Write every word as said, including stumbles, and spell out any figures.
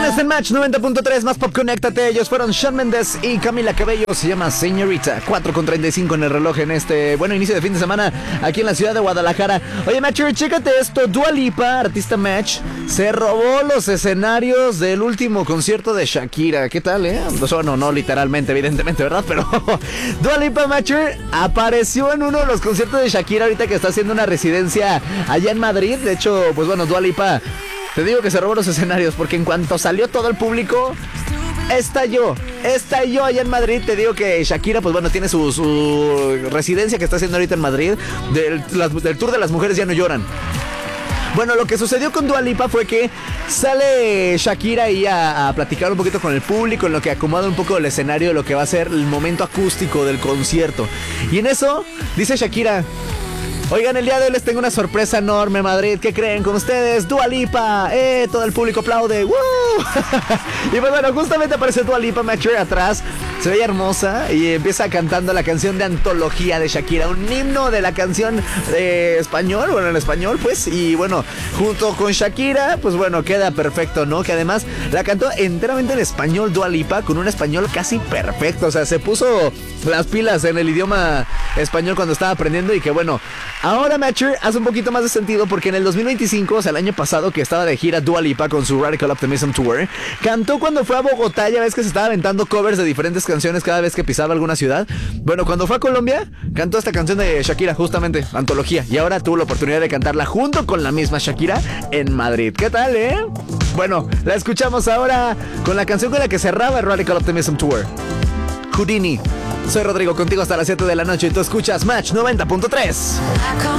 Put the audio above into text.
Estás en Match noventa punto tres, más pop, conéctate. Ellos fueron Shawn Mendes y Camila Cabello. Se llama Señorita. Cuatro con treinta y cinco en el reloj en este, bueno, inicio de fin de semana aquí en la ciudad de Guadalajara. Oye, Matcher, chécate esto. Dua Lipa, artista Match, se robó los escenarios del último concierto de Shakira. ¿Qué tal, eh? Bueno, no literalmente, evidentemente, ¿verdad? Pero Dua Lipa, Matcher, apareció en uno de los conciertos de Shakira ahorita que está haciendo una residencia allá en Madrid. De hecho, pues bueno, Dua Lipa, te digo que se robó los escenarios porque en cuanto salió todo el público, estalló, estalló allá en Madrid. Te digo que Shakira, pues bueno, tiene su, su residencia que está haciendo ahorita en Madrid, del, las, del Tour de las Mujeres Ya No Lloran. Bueno, lo que sucedió con Dua Lipa fue que sale Shakira ahí a, a platicar un poquito con el público, en lo que acomoda un poco el escenario de lo que va a ser el momento acústico del concierto. Y en eso dice Shakira: oigan, el día de hoy les tengo una sorpresa enorme, Madrid. ¿Qué creen? Con ustedes, Dua Lipa. ¡Eh! Todo el público aplaude. ¡Woo! Y pues bueno, justamente aparece Dua Lipa, Matcher, atrás. Se veía hermosa y empieza cantando la canción de antología de Shakira, un himno de la canción de español, bueno, en español, pues. Y bueno, junto con Shakira, pues bueno, queda perfecto, ¿no? Que además la cantó enteramente en español Dua Lipa, con un español casi perfecto. O sea, se puso las pilas en el idioma español cuando estaba aprendiendo. Y que bueno, ahora, Matcher, hace un poquito más de sentido porque en el dos mil veinticinco, o sea, el año pasado que estaba de gira Dua Lipa con su Radical Optimism Tour, cantó cuando fue a Bogotá. Ya ves que se estaba aventando covers de diferentes canciones cada vez que pisaba alguna ciudad. Bueno, cuando fue a Colombia, cantó esta canción de Shakira, justamente, antología. Y ahora tuvo la oportunidad de cantarla junto con la misma Shakira en Madrid. ¿Qué tal, eh? Bueno, la escuchamos ahora con la canción con la que cerraba el Radical Optimism Tour, Houdini. Soy Rodrigo, contigo hasta las siete de la noche y tú escuchas Match noventa punto tres.